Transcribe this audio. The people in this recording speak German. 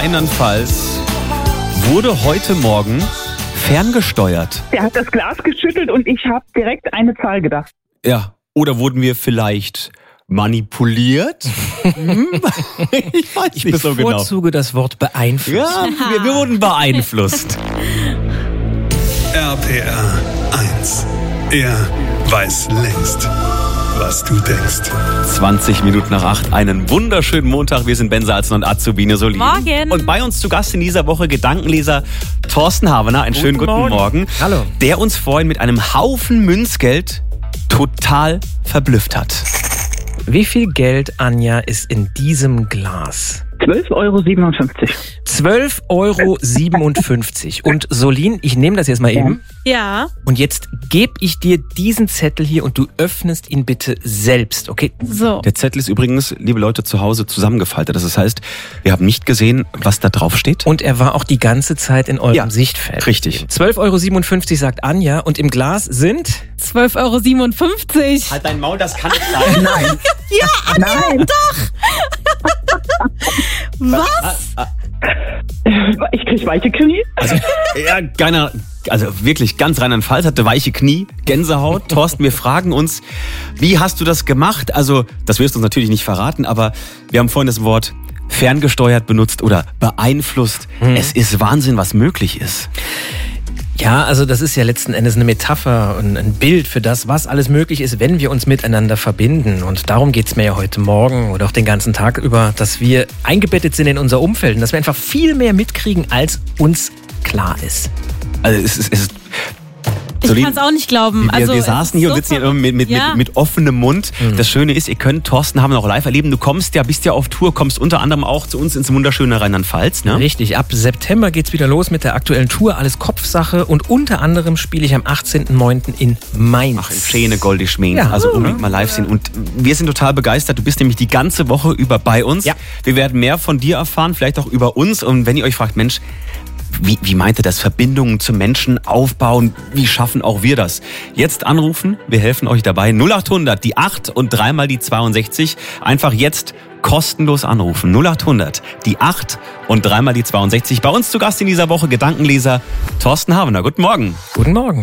Rheinland-Pfalz wurde heute Morgen ferngesteuert. Der hat das Glas geschüttelt und ich habe direkt eine Zahl gedacht. Ja, oder wurden wir vielleicht manipuliert? Ich weiß Ich nicht so genau. bevorzuge das Wort beeinflusst. Ja, wir wurden beeinflusst. RPR 1. Er weiß längst, was du denkst. 20 Minuten nach 8, einen wunderschönen Montag. Wir sind Ben Salzen und Azubine Solin. Morgen. Und bei uns zu Gast in dieser Woche Gedankenleser Thorsten Havener. Einen schönen guten Morgen. Hallo. Der uns vorhin mit einem Haufen Münzgeld total verblüfft hat. Wie viel Geld, Anja, ist in diesem Glas? 12,57 12,57 €. Und Solin, ich nehme das jetzt mal eben. Ja, Und jetzt gebe ich dir diesen Zettel hier und du öffnest ihn bitte selbst, okay? so. Der Zettel ist übrigens, liebe Leute zu Hause, zusammengefaltet. Das heißt, wir haben nicht gesehen, was da drauf steht. Und er war auch die ganze Zeit in eurem Sichtfeld. Richtig. 12,57 € sagt Anja und im Glas sind... 12,57 €. Halt dein Maul, das kann nicht sein. Nein. Ja, Anja, Nein. doch. Was? Ich krieg weiche Knie. Also wirklich ganz Rheinland-Pfalz hatte weiche Knie, Gänsehaut. Thorsten, wir fragen uns, wie hast du das gemacht? Also, das wirst du uns natürlich nicht verraten, aber wir haben vorhin das Wort ferngesteuert benutzt oder beeinflusst. Es ist Wahnsinn, was möglich ist. Ja, also das ist ja letzten Endes eine Metapher und ein Bild für das, was alles möglich ist, wenn wir uns miteinander verbinden. Und darum geht's mir ja heute Morgen oder auch den ganzen Tag über, dass wir eingebettet sind in unser Umfeld und dass wir einfach viel mehr mitkriegen, als uns klar ist. Also es ist Ich kann es auch nicht glauben. wir saßen hier und sitzen hier mit offenem Mund. Das Schöne ist, ihr könnt Thorsten Havener auch live erleben. Du bist ja auf Tour, kommst unter anderem auch zu uns ins wunderschöne Rheinland-Pfalz. Ne? Richtig, ab September geht's wieder los mit der aktuellen Tour. Alles Kopfsache und unter anderem spiele ich am 18.09. in Mainz. Ach, in Schöne Goldig Schmähen. Ja. Also unbedingt mal live sehen. Und wir sind total begeistert. Du bist nämlich die ganze Woche über bei uns. Ja. Wir werden mehr von dir erfahren, vielleicht auch über uns. Und wenn ihr euch fragt, Mensch, wie meint ihr das? Verbindungen zu Menschen aufbauen? Wie schaffen auch wir das? Jetzt anrufen, wir helfen euch dabei. 0800, die 8 und dreimal die 62. Einfach jetzt kostenlos anrufen. 0800, die 8 und dreimal die 62. Bei uns zu Gast in dieser Woche Gedankenleser Thorsten Havener. Guten Morgen. Guten Morgen.